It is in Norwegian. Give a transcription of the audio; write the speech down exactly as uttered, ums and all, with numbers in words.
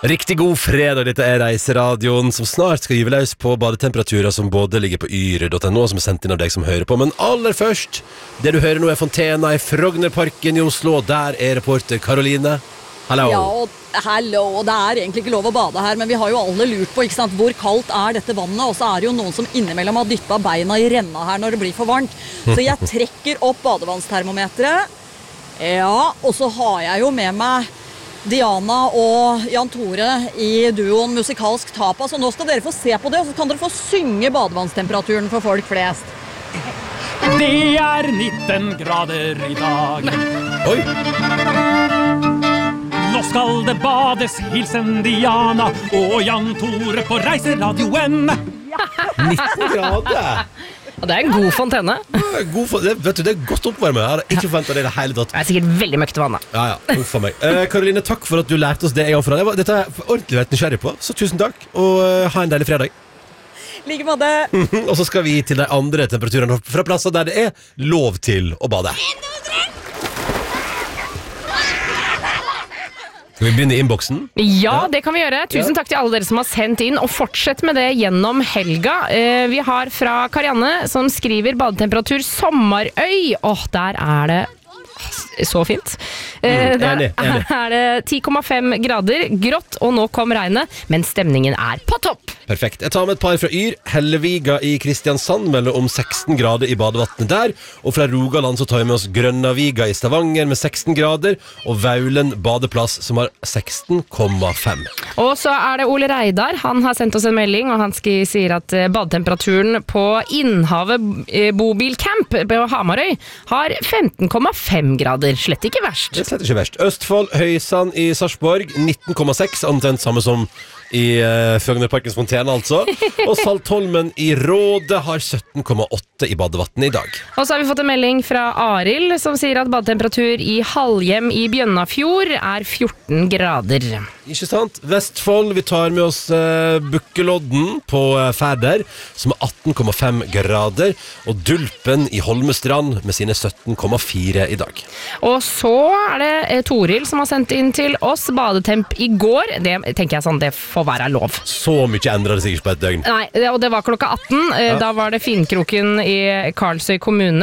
Riktig god fredag, dette er Reiseradioen som snart skal give løs på badetemperaturer som både ligger på yr punktum no som er sendt inn av deg som hører på. Men aller først, det du hører nå er Fontena i Frognerparken i Oslo, og der er reporter Karoline. Hallo. Ja, og, hallo, og det er egentlig ikke lov å bade her, men vi har jo alle lurt på, ikke sant, hvor kaldt er dette vannet, og så er det jo noen som innimellom har dyppet beina i renna her når det blir for varmt. Så jeg trekker opp badevannstermometeret, ja, og så har jeg jo med meg Diana og Jan Tore i duoen Musikalsk Tapas, og nå skal dere få se på det, og så kan dere få synge badevannstemperaturen for folk flest. Det er nitten grader i dag. Oi! Nå skal det bades, hilsen Diana og Jan Tore på Reiseradioen. nitten grader! Og det er en god fontene. God for, det, vet du, det er godt oppvarmet. Jeg hadde ikke forventet det i det hele tatt. Det er sikkert veldig møkt vann da. Ja, ja, uff for meg. Eh, Karoline, takk for at du lærte oss det jeg fra deg. Dette er ordentlig vært nysgjerrig på, så tusen takk. Og uh, ha en deilig fredag. Like med det. Og så skal vi til de andre temperaturene fra plasser der det er lov til å bade. Skal vi begynne i innboksen? Ja, det kan vi gjøre. Tusen takk til alle dere som har sendt inn, og fortsett med det gjennom helga. Eh, vi har fra Karianne som skriver badetemperatur Sommerøy. Åh, der er det så fint. Eh, Mm, der enig, enig. er det ti komma fem grader, grått, og nå kom regnet, men stemningen er på topp. Perfekt. Jeg tar med et par fra Yr. Helleviga i Kristiansand melder om seksten grader i badevattnet der. Og fra Rogaland så tar vi med oss Grønnaviga i Stavanger med seksten grader, og Vaulen badeplass som har seksten komma fem. Og så er det Ole Reidar. Han har sendt oss en melding, og han sk- sier at eh, badetemperaturen på Innhavet eh, bobilcamp på Hamarøy har femten komma fem grader. Slett ikke verst. Det er slett ikke verst. Østfold, Høysand i Sarpsborg, nitten komma seks, omtrent samme som i uh, Frognerparkens fontene, altså. Og Saltholmen i Råde har sytten komma åtte i badevattnet i dag. Og så har vi fått en melding fra Arild som sier at badetemperatur i Halhjem i Bjønnafjord er fjorten grader. Ikke sant? Vestfold, vi tar med oss uh, Bukkelodden på uh, Færder, som er atten komma fem grader, og Dulpen i Holmestrand med sine sytten komma fire i dag. Og så er det eh, Toril som har sendt inn til oss badetemp i går. Det tenker jeg sånn, det får være lov. Så mye endret det sikkert på et døgn. Nei, det- og det var klokka atten. Eh, Ja. Da var det Finnkroken i Karlsøy kommune.